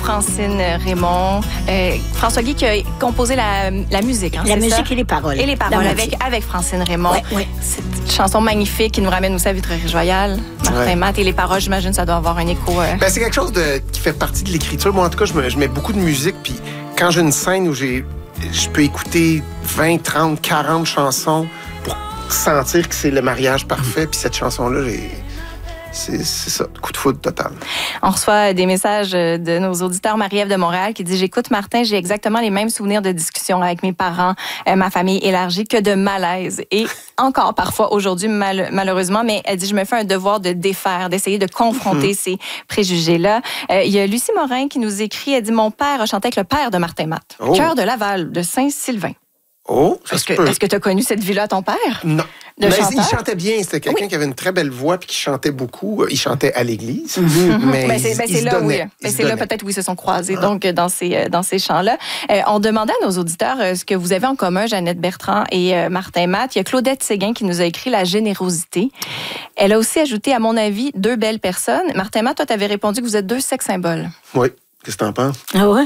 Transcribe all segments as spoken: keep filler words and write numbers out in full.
Francine Raymond. Euh, François Guy qui a composé la, la musique. Hein, la musique ça? et les paroles. Et les paroles avec, avec Francine Raymond. Ouais, ouais. C'est une chanson magnifique qui nous ramène aussi à Vitrerie-Royale. Martin Ouais. Matt. Et les paroles, j'imagine, ça doit avoir un écho. Euh... Ben, c'est quelque chose de, qui fait partie de l'écriture. Moi, en tout cas, je, me, je mets beaucoup de musique. Puis quand j'ai une scène où j'ai, je peux écouter vingt, trente, quarante chansons pour sentir que c'est le mariage parfait. Puis cette chanson-là, j'ai... C'est, c'est ça, coup de foudre total. On reçoit des messages de nos auditeurs. Marie-Ève de Montréal qui dit « J'écoute Martin, j'ai exactement les mêmes souvenirs de discussion avec mes parents, euh, ma famille élargie, que de malaise. Et encore parfois aujourd'hui, mal, malheureusement, mais elle dit « Je me fais un devoir de défaire, d'essayer de confronter mm-hmm. ces préjugés-là. Euh, » Il y a Lucie Morin qui nous écrit, elle dit « Mon père a chanté avec le père de Martin Matt, oh. Cœur de Laval, de Saint-Sylvain. » Oh, ça est-ce se que, peut. Est-ce que tu as connu cette vie-là, ton père? Non. De mais chanteur? Il chantait bien. C'était quelqu'un oui. qui avait une très belle voix puis qui chantait beaucoup. Il chantait à l'église. Mm-hmm. Mais ben, c'est, ben, il, c'est il là, oui. Ben, c'est là peut-être où ils se sont croisés, ah. donc, dans ces, dans ces chants-là. Euh, on demandait à nos auditeurs euh, ce que vous avez en commun, Jeannette Bertrand et euh, Martin Matt. Il y a Claudette Séguin qui nous a écrit la générosité. Elle a aussi ajouté, à mon avis, deux belles personnes. Martin Matt, toi, tu avais répondu que vous êtes deux sex symboles. Oui. Qu'est-ce que t'en penses? Ah ouais?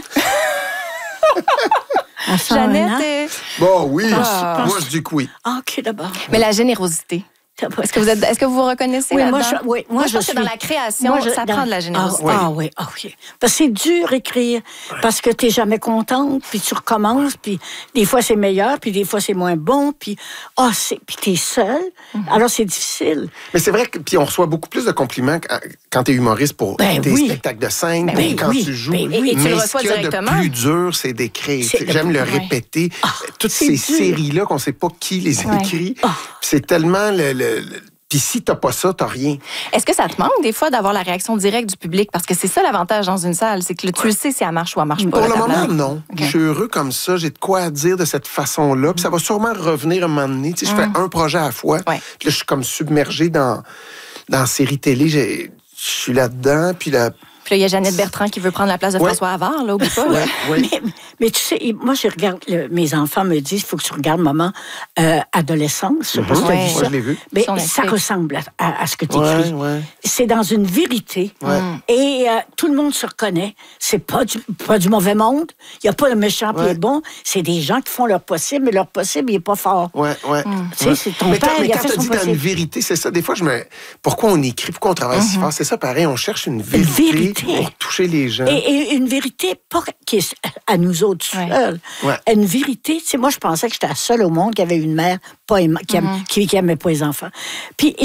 Jeannette est... Bon, oui. Ah. Moi, je dis que oui. Ah, OK, d'abord. Mais la générosité. Est-ce que vous êtes, est-ce que vous vous reconnaissez oui, là-dedans? Moi, je, oui, moi, moi, je, je pense suis... que dans la création, moi, je, ça dans... prend de la générosité. Ah oui, ah, oui, ah, oui. Parce que c'est dur écrire, parce que t'es jamais contente, puis tu recommences, puis des fois c'est meilleur, puis des fois c'est moins bon, puis ah, c'est, puis t'es seule. Mm-hmm. Alors c'est difficile. Mais c'est vrai que puis on reçoit beaucoup plus de compliments quand t'es humoriste pour ben tes oui. spectacles de scène, ben pour quand oui. tu joues. Ben oui. Et tu mais le reçois ce qu'il y a directement. de plus dur, c'est d'écrire. C'est J'aime le répéter. Ah, Toutes ces dur. séries-là qu'on sait pas qui les ouais. écrit, ah. c'est tellement le, le, le puis si t'as pas ça, t'as rien. Est-ce que ça te manque des fois d'avoir la réaction directe du public? Parce que c'est ça l'avantage dans une salle, c'est que tu ouais. le sais si elle marche ou elle marche pas. Pour le moment, non. Okay. Je suis heureux comme ça. J'ai de quoi dire de cette façon-là. Puis ça va sûrement revenir un moment donné. Tu sais, je fais mm. un projet à la fois. Ouais. Puis là, je suis comme submergé dans, dans la série télé. Je suis là-dedans. Puis là... Puis là, il y a Jeannette Bertrand qui veut prendre la place de ouais. François Havard, là, oublie pas. Ouais, ouais. mais, mais tu sais, moi, je regarde, le, mes enfants me disent, il faut que tu regardes Maman euh, Adolescence. Je sais pas si tu as vu ça. Moi, je l'ai vu. Mais ça ressemble à, à, à ce que tu écris. Ouais, ouais. C'est dans une vérité. Ouais. Et euh, tout le monde se reconnaît. C'est pas du, pas du mauvais monde. Il n'y a pas le méchant et ouais. le bon. C'est des gens qui font leur possible, mais leur possible, il n'est pas fort. Ouais, ouais. Mm. Tu sais, c'est ton mais père, quand, mais il a quand fait tu son dis possible. dans une vérité, c'est ça. Des fois, je me... Pourquoi on écrit, pourquoi on travaille mm-hmm. si fort? C'est ça, pareil. On cherche une vérité, une vérité. pour toucher les gens. Et, et une vérité pas qui est à nous autres seuls. Ouais. Une vérité, tu sais, moi, je pensais que j'étais la seule au monde qui avait une mère pas aima, qui, mm-hmm. qui, qui aimait pas les enfants. Puis